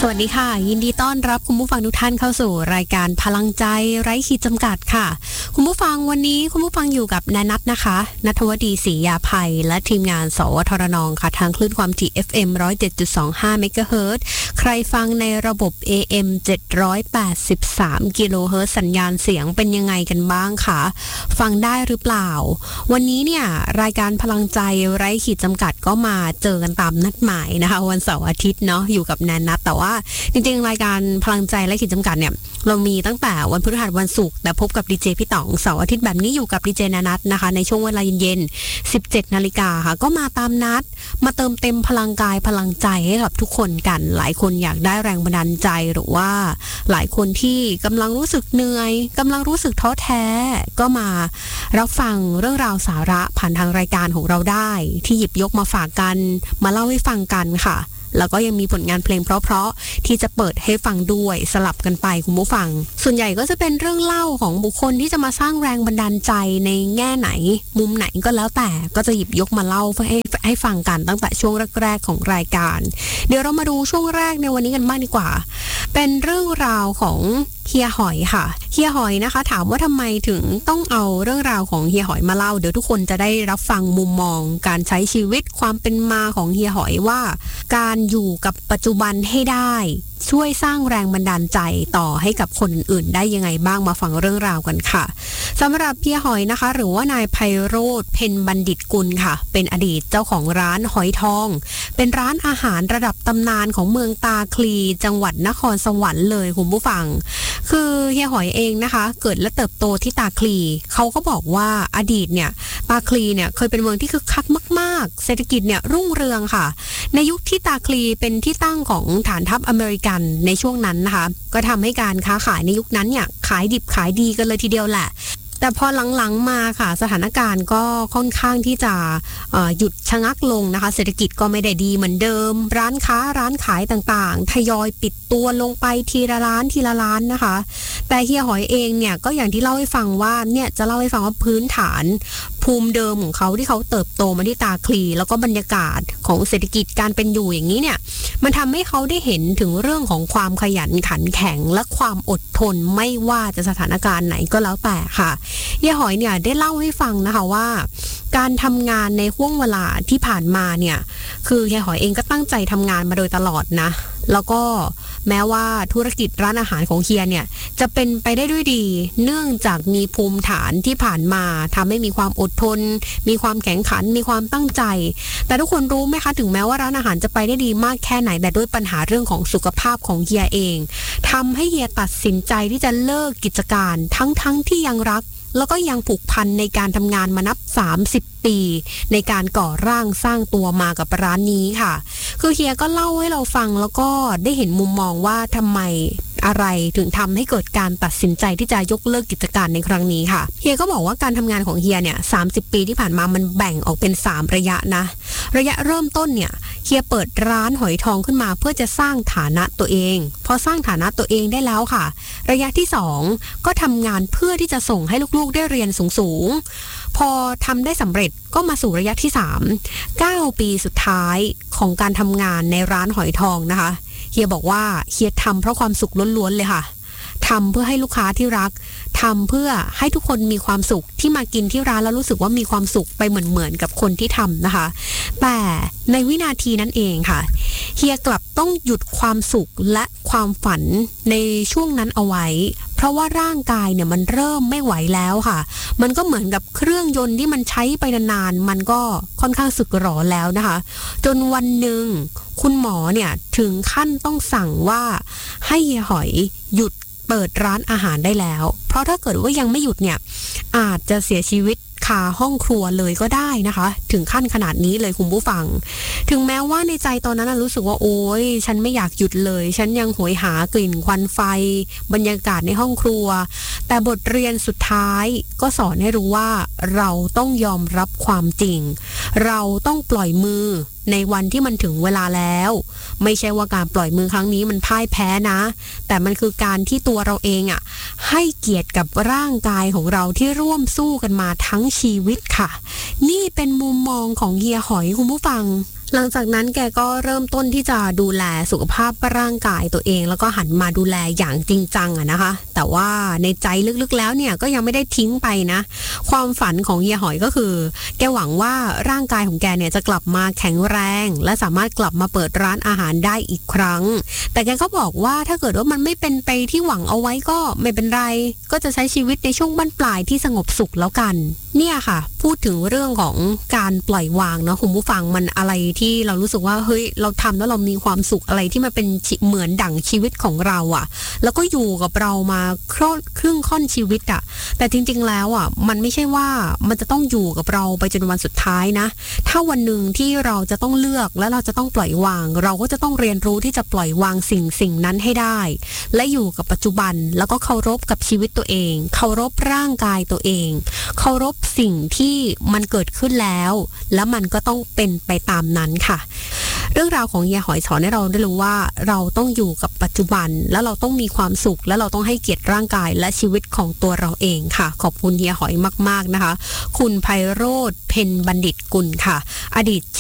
สวัสดีค่ะยินดีต้อนรับคุณผู้ฟังทุกท่านเข้าสู่รายการพลังใจไร้ขีดจำกัดค่ะคุณผู้ฟังวันนี้คุณผู้ฟังอยู่กับแนนัทนะคะณัฐวดีศรียาภัยและทีมงานสวทรนค่ะทางคลื่นความถี่ FM 107.25 เมกะเฮิรตซ์ใครฟังในระบบ AM 783 กิโลเฮิรตซ์สัญญาณเสียงเป็นยังไงกันบ้างคะฟังได้หรือเปล่าวันนี้เนี่ยรายการพลังใจไร้ขีดจำกัดก็มาเจอกันตามนัดหมายนะคะวันเสาร์อาทิตย์เนาะอยู่กับแนนัทแต่ว่าจริงๆรายการพลังใจและขีดจำกัดเนี่ยเรามีตั้งแต่วันพฤหัสวันศุกร์แต่พบกับดีเจพี่ต๋องเสาร์อาทิตย์แบบนี้อยู่กับดีเจนัทนะคะในช่วงเวลาเย็นๆ 17 นาฬิกาค่ะก็มาตามนัดมาเติมเต็มพลังกายพลังใจให้กับทุกคนกันหลายคนอยากได้แรงบันดาลใจหรือว่าหลายคนที่กำลังรู้สึกเหนื่อยกำลังรู้สึกท้อแท้ก็มารับฟังเรื่องราวสาระผ่านทางรายการของเราได้ที่หยิบยกมาฝากกันมาเล่าให้ฟังกันค่ะแล้วก็ยังมีผลงานเพลงเพราะๆที่จะเปิดให้ฟังด้วยสลับกันไปคุณผู้ฟังส่วนใหญ่ก็จะเป็นเรื่องเล่าของบุคคลที่จะมาสร้างแรงบันดาลใจในแง่ไหนมุมไหนก็แล้วแต่ก็จะหยิบยกมาเล่าให้ฟังกันตั้งแต่ช่วงแรกๆของรายการเดี๋ยวเรามาดูช่วงแรกในวันนี้กันบ้างดีกว่าเป็นเรื่องราวของเฮียหอยค่ะเฮียหอยนะคะถามว่าทำไมถึงต้องเอาเรื่องราวของเฮียหอยมาเล่าเดี๋ยวทุกคนจะได้รับฟังมุมมองการใช้ชีวิตความเป็นมาของเฮียหอยว่าการอยู่กับปัจจุบันให้ได้ช่วยสร้างแรงบันดาลใจต่อให้กับคนอื่นๆได้ยังไงบ้างมาฟังเรื่องราวกันค่ะสำหรับเฮียหอยนะคะหรือว่านายไพโรจน์เพ็ญบัณฑิตกุลค่ะเป็นอดีตเจ้าของร้านหอยทองเป็นร้านอาหารระดับตำนานของเมืองตาคลีจังหวัดนครสวรรค์เลยคุณผู้ฟังคือเฮียหอยเองนะคะเกิดและเติบโตที่ตาคลีเขาก็บอกว่าอดีตเนี่ยตาคลีเนี่ยเคยเป็นเมืองที่คึกคักมากๆเศรษฐกิจเนี่ยรุ่งเรืองค่ะในยุคที่ตาคลีเป็นที่ตั้งของฐานทัพอเมริกันในช่วงนั้นนะคะก็ทำให้การค้าขายในยุคนั้นเนี่ยขายดิบขายดีกันเลยทีเดียวแหละแต่พอหลังๆมาค่ะสถานการณ์ก็ค่อนข้างที่จะหยุดชะงักลงนะคะเศรษฐกิจก็ไม่ได้ดีเหมือนเดิมร้านค้าร้านขายต่างๆทยอยปิดตัวลงไปทีละร้านนะคะแต่เฮียหอยเองเนี่ยก็อย่างที่เล่าให้ฟังว่าเนี่ยจะเล่าให้ฟังว่าพื้นฐานภูมิเดิมของเขาที่เขาเติบโตมาที่ตาคลีแล้วก็บรรยากาศของเศรษฐกิจการเป็นอยู่อย่างนี้เนี่ยมันทำให้เขาได้เห็นถึงเรื่องของความขยันขันแข็งและความอดทนไม่ว่าจะสถานการณ์ไหนก็แล้วแต่ค่ะเฮียหอยเนี่ยได้เล่าให้ฟังนะคะว่าการทำงานในห่วงเวลาที่ผ่านมาเนี่ยคือเฮียหอยเองก็ตั้งใจทำงานมาโดยตลอดนะแล้วก็แม้ว่าธุรกิจร้านอาหารของเฮียเนี่ยจะเป็นไปได้ด้วยดีเนื่องจากมีภูมิฐานที่ผ่านมาทำให้มีความอดทนมีความแข็งขันมีความตั้งใจแต่ทุกคนรู้ไหมคะถึงแม้ว่าร้านอาหารจะไปได้ดีมากแค่ไหนแต่ด้วยปัญหาเรื่องของสุขภาพของเฮียเองทำให้เฮียตัดสินใจที่จะเลิกกิจการทั้งที่ยังรักแล้วก็ยังผูกพันในการทำงานมานับ30 ปีในการก่อร่างสร้างตัวมากับร้านนี้ค่ะคือเฮียก็เล่าให้เราฟังแล้วก็ได้เห็นมุมมองว่าทำไมอะไรถึงทำให้เกิดการตัดสินใจที่จะยกเลิกกิจการในครั้งนี้ค่ะเฮียก็บอกว่าการทำงานของเฮียเนี่ย30 ปีที่ผ่านมามันแบ่งออกเป็น3ระยะนะระยะเริ่มต้นเนี่ยเฮียเปิดร้านหอยทองขึ้นมาเพื่อจะสร้างฐานะตัวเองพอสร้างฐานะตัวเองได้แล้วค่ะระยะที่2ก็ทำงานเพื่อที่จะส่งให้ลูกๆได้เรียนสูงพอทำได้สำเร็จก็มาสู่ระยะที่9 ปีสุดท้ายของการทำงานในร้านหอยทองนะคะเฮียบอกว่าเฮียทำเพราะความสุขล้วนๆเลยค่ะทำเพื่อให้ลูกค้าที่รักทำเพื่อให้ทุกคนมีความสุขที่มากินที่ร้านแล้วรู้สึกว่ามีความสุขไปเหมือนกับคนที่ทำนะคะแต่ในวินาทีนั้นเองค่ะเฮียกลับต้องหยุดความสุขและความฝันในช่วงนั้นเอาไว้เพราะว่าร่างกายเนี่ยมันเริ่มไม่ไหวแล้วค่ะมันก็เหมือนกับเครื่องยนต์ที่มันใช้ไปนานๆมันก็ค่อนข้างสึกหรอแล้วนะคะจนวันหนึ่งคุณหมอเนี่ยถึงขั้นต้องสั่งว่าให้เฮียหอยหยุดเปิดร้านอาหารได้แล้วเพราะถ้าเกิดว่ายังไม่หยุดเนี่ยอาจจะเสียชีวิตคาห้องครัวเลยก็ได้นะคะถึงขั้นขนาดนี้เลยคุณผู้ฟังถึงแม้ว่าในใจตอนนั้นรู้สึกว่าโอ๊ยฉันไม่อยากหยุดเลยฉันยังโหยหากลิ่นควันไฟบรรยากาศในห้องครัวแต่บทเรียนสุดท้ายก็สอนให้รู้ว่าเราต้องยอมรับความจริงเราต้องปล่อยมือในวันที่มันถึงเวลาแล้วไม่ใช่ว่าการปล่อยมือครั้งนี้มันพ่ายแพ้นะแต่มันคือการที่ตัวเราเองให้เกียรติกับร่างกายของเราที่ร่วมสู้กันมาทั้งชีวิตค่ะนี่เป็นมุมมองของเฮียหอยคุณผู้ฟังหลังจากนั้นแกก็เริ่มต้นที่จะดูแลสุขภาพร่างกายตัวเองแล้วก็หันมาดูแลอย่างจริงจังนะคะแต่ว่าในใจลึกๆแล้วเนี่ยก็ยังไม่ได้ทิ้งไปนะความฝันของเฮียหอยก็คือแกหวังว่าร่างกายของแกเนี่ยจะกลับมาแข็งแรงและสามารถกลับมาเปิดร้านอาหารได้อีกครั้งแต่แกก็บอกว่าถ้าเกิดว่ามันไม่เป็นไปที่หวังเอาไว้ก็ไม่เป็นไรก็จะใช้ชีวิตในช่วงบั้นปลายที่สงบสุขแล้วกันเนี่ยค่ะพูดถึงเรื่องของการปล่อยวางเนาะคุณผู้ฟังมันอะไรที่เรารู้สึกว่าเฮ้ยเราทำแล้วเรามีความสุขอะไรที่มันเป็นเหมือนดั่งชีวิตของเราอ่ะแล้วก็อยู่กับเรามาครึ่งค่อนชีวิตอ่ะแต่จริงๆแล้วอ่ะมันไม่ใช่ว่ามันจะต้องอยู่กับเราไปจนวันสุดท้ายนะถ้าวันหนึ่งที่เราจะต้องเลือกและเราจะต้องปล่อยวางเราก็จะต้องเรียนรู้ที่จะปล่อยวางสิ่งนั้นให้ได้และอยู่กับปัจจุบันแล้วก็เคารพกับชีวิตตัวเองเคารพร่างกายตัวเองเคารพสิ่งที่มันเกิดขึ้นแล้วมันก็ต้องเป็นไปตามนั้นค่ะเรื่องราวของเฮียหอยสอนให้เราได้รู้ว่าเราต้องอยู่กับปัจจุบันแล้วเราต้องมีความสุขและเราต้องให้เกียรติร่างกายและชีวิตของตัวเราเองค่ะขอบคุณเฮียหอยมากๆนะคะคุณไพโรจน์เพ็ญบัณฑิตกุลค่ะอดีตเช